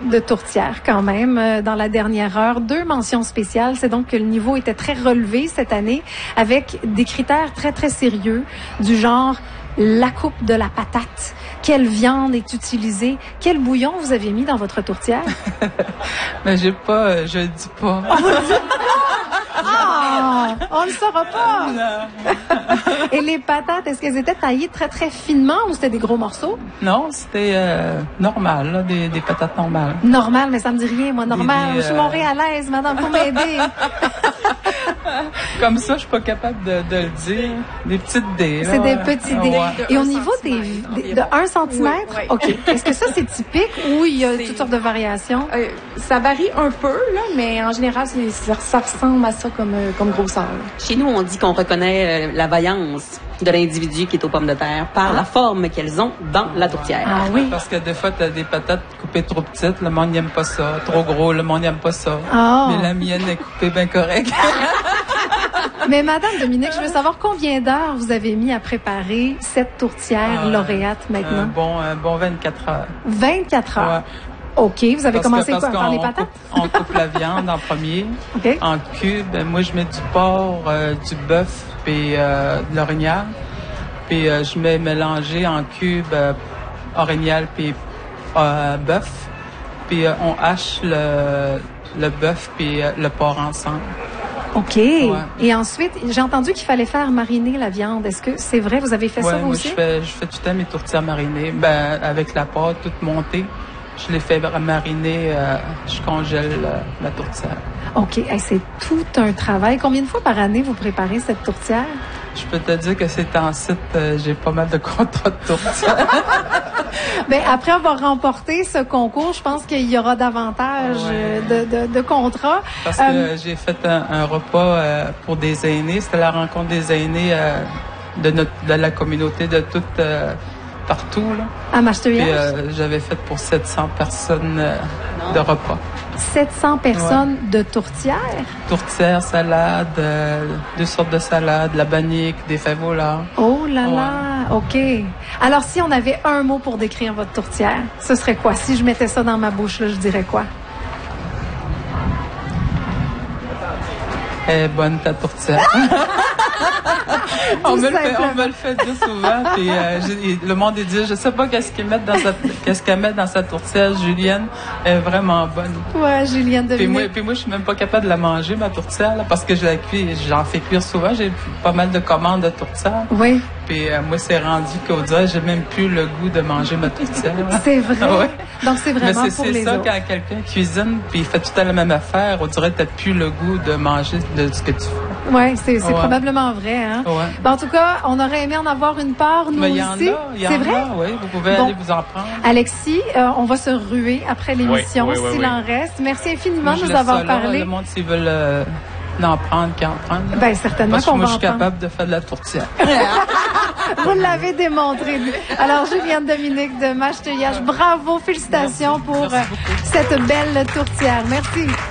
de tourtière quand même dans la dernière heure. 2 mentions spéciales. C'est donc que le niveau était très relevé cette année avec des critères très, très sérieux du genre la coupe de la patate. Quelle viande est utilisée? Quel bouillon vous avez mis dans votre tourtière? Mais je dis pas. Ah, on ne saura pas. Et les patates, est-ce qu'elles étaient taillées très, très finement ou c'était des gros morceaux? Non, c'était normal, là, des patates normales. Normal, mais ça me dit rien, moi. Normal, je suis montréalaise, madame, faut m'aider. Comme ça, je suis pas capable de le dire. Des petites dés. C'est des petits dés. Ouais. Et au niveau de 1 cm, oui. OK. Est-ce que ça, c'est typique ou il y a toutes sortes de variations? Ça varie un peu, là, mais en général, ça ressemble à ça comme grosseur. Chez nous, on dit qu'on reconnaît la vaillance de l'individu qui est aux pommes de terre par la forme qu'elles ont dans la tourtière. Ah oui? Parce que des fois, tu as des patates coupées trop petites, le monde n'aime pas ça. Trop gros, le monde n'aime pas ça. Oh. Mais la mienne est coupée bien correcte. Mais Madame Dominique, je veux savoir combien d'heures vous avez mis à préparer cette tourtière lauréate maintenant? Un bon 24 heures. 24 heures? Ouais. OK. Vous avez commencé par les patates? On coupe la viande en premier, okay. En cubes. Moi, je mets du porc, du bœuf, puis de l'orignal. Puis je mets mélangé en cubes orignal puis bœuf. Puis on hache le bœuf puis le porc ensemble. OK. Ouais. Et ensuite, j'ai entendu qu'il fallait faire mariner la viande. Est-ce que c'est vrai? Vous avez fait ça vous aussi? Je fais tout le temps mes tourtières marinées. Avec la pâte toute montée. Je les fais mariner, je congèle la tourtière. OK. Hey, c'est tout un travail. Combien de fois par année vous préparez cette tourtière? Je peux te dire que c'est en site, j'ai pas mal de contrats de tourtière. Ben, après avoir remporté ce concours, je pense qu'il y aura davantage de contrats. Parce que j'ai fait un repas pour des aînés. C'était la rencontre des aînés de la communauté de toute... partout, là. À Machteuillage? Puis j'avais fait pour 700 personnes de repas. 700 personnes de tourtière? Tourtière, salade, 2 sortes de salades, la bannique, des fèves au lard. Oh là là, OK. Alors, si on avait un mot pour décrire votre tourtière, ce serait quoi? Si je mettais ça dans ma bouche, là, je dirais quoi? Elle est bonne, ta tourtière. on me le fait dire souvent. Puis, le monde est dit, je sais pas qu'est-ce qu'elle met dans sa tourtière. Julienne est vraiment bonne. Ouais, Julienne Dominique. Puis moi, je suis même pas capable de la manger, ma tourtière, là, parce que j'en fais cuire souvent. J'ai pas mal de commandes de tourtière. Oui. Puis moi, c'est rendu qu'au dirait, j'ai même plus le goût de manger ma tourtière. C'est vrai? Ouais. Donc, c'est vraiment pour les autres. Mais c'est ça, quand quelqu'un cuisine, puis il fait tout à la même affaire, on dirait que t'as plus le goût de manger de ce que tu fais. Oui, c'est probablement vrai. Hein? Ouais. Ben, en tout cas, on aurait aimé en avoir une part, nous aussi. C'est vrai? Oui, vous pouvez aller vous en prendre. Alexis, on va se ruer après l'émission, s'il en reste. Merci infiniment de nous avoir parlé. Le monde, s'ils veulent en prendre, qu'en prendre. Ben, certainement qu'on va en prendre. Moi, je suis capable de faire de la tourtière. Vous l'avez démontré. Alors, Julienne Dominique de Machteuillage, bravo, félicitations pour cette belle tourtière. Merci.